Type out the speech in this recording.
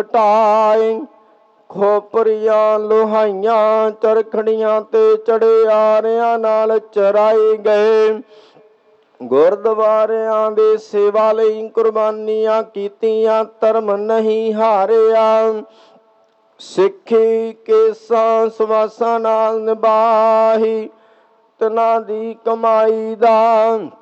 ਢਾਏ ਖੋਪਰੀਆਂ ਲੋਹਾਈਆਂ ਚਰਖੜੀਆਂ ਤੇ ਚੜਿਆਰਿਆਂ ਨਾਲ ਚਰਾਏ ਗਏ। ਗੁਰਦੁਆਰਿਆਂ ਦੇ ਸੇਵਾ ਲਈ ਕੁਰਬਾਨੀਆਂ ਕੀਤੀਆਂ, ਧਰਮ ਨਹੀਂ ਹਾਰਿਆ। ਸਿੱਖੀ ਕੇਸਾਂ ਸਵਾਸਾਂ ਨਾਲ ਨਿਭਾਹੀ, ਤਿਨਾਂ ਦੀ ਕਮਾਈ ਦਾ